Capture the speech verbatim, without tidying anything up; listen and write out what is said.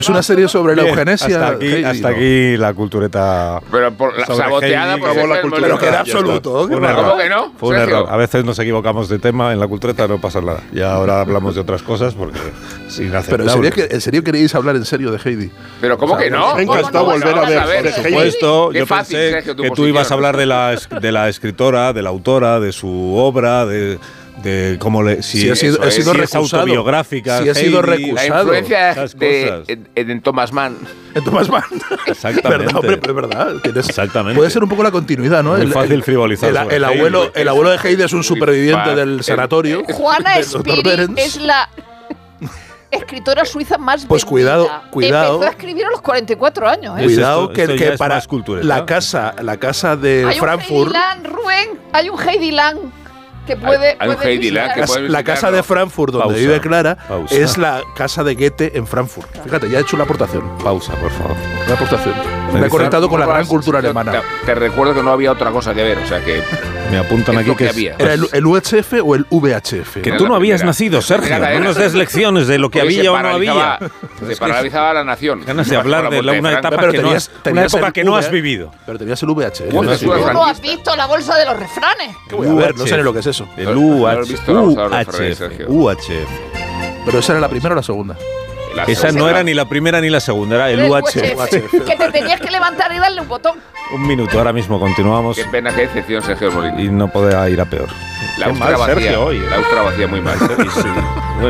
Es una serie sobre la Bien, eugenesia. Hasta aquí, Heidi, hasta ¿no? aquí la cultureta. Pero por la sobre saboteada Heidi, por acabó Sergio la cultureta. Pero que era Ya está. absoluto. Fue un ¿qué error. ¿Cómo que no? Fue un Sergio. error. A veces nos equivocamos de tema en la cultureta, no pasa nada. Y ahora hablamos de otras cosas porque es Pero inaceptable. ¿en serio, que- ¿en serio queréis hablar en serio de Heidi? Pero ¿cómo O sea, que no? me ha encantado ¿Cómo no? volver a Vamos ver ver, Por Por Heidi. supuesto, Qué yo fácil, pensé Sergio, tu que tú posición. ibas a hablar de la, es- de la escritora, de la autora, de su obra, de, de cómo le. Si, Si ha sido, eso ha es, sido si es recusado. autobiográfica. Si ha sido Heidi, La recusado. influencia esas de, cosas. en, en Thomas Mann. En Thomas Mann. Exactamente. ¿Verdad, hombre? Pero es verdad. tienes- Exactamente. Puede ser un poco la continuidad, ¿no? Muy fácil frivolizar El, sobre el Heidi. abuelo, el abuelo de Heidi es un Muy superviviente fácil. del sanatorio. Juana del doctor Spiri Behrens. es la escritora suiza más Pues cuidado, vendida. cuidado. Empezó a escribir a los cuarenta y cuatro años. ¿eh? Es Cuidado esto- que, esto que ya es para más cultureta. la casa, la casa de Hay un Frankfurt, Heidi Land, Rubén, hay un Heidi Land que puede. hay un puede Heidi Land visitar. que puede- la casa de Frankfurt donde Pausa, vive Clara pausa. es la casa de Goethe en Frankfurt. Fíjate, ya he hecho una aportación. Pausa, por favor. Una aportación. Me he dice- conectado con la gran Te- cultura alemana. Te, te recuerdo que no había otra cosa que ver, o sea que. Me apuntan Es aquí lo que, que es- había. ¿Era el, el U H F o el V H F? que Era tú la no habías primera. nacido, Sergio. Era la- No nos des lecciones de lo que Oye, se había o no paralizaba- había. Se paralizaba la nación. Ganas de Ibas hablar por la de la- vuelta una Francia. etapa Pero que no tenías- has, una tenías época el que no has V- vivido. Pero tenías el V H F. Una Sí. censura ¿Tú no has franquista. visto la bolsa de los refranes? ¿Qué voy a ver? No sé ni lo que es eso. El No, no U has H visto la bolsa de los U H refranes, F. Sergio. U H F. Pero esa era la primera o la segunda. La Esa no segunda. era ni la primera ni la segunda, era el El U H F. U H F. Que te tenías que levantar y darle un botón. Un minuto, ahora mismo continuamos Qué pena, qué decepción, Sergio Molina. y no podía ir a peor. La Qué Austria mal, vacía. Sergio, hoy, ¿eh? La Austria vacía muy mal. Sí, sí.